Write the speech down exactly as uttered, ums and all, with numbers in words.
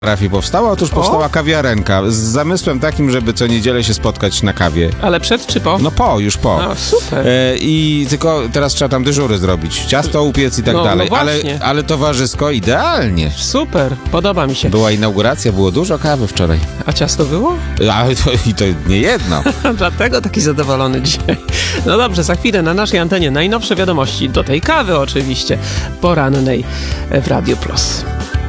parafii powstała? Otóż powstała o? kawiarenka z zamysłem takim, żeby co niedzielę się spotkać na kawie. Ale przed czy po? No po, już po. No, super. E, I tylko teraz trzeba tam dyżury zrobić, ciasto upiec i tak no, dalej. No ale, ale towarzysko idealnie. Super, podoba mi się. Była inauguracja, było dużo kawy wczoraj. A ciasto było? Ale to, i to nie jedno. Dlatego taki zadowolony dzisiaj. No dobrze, za chwilę na naszej antenie najnowsze wiadomości, do tej kawy oczywiście, porannej w Radio Plus.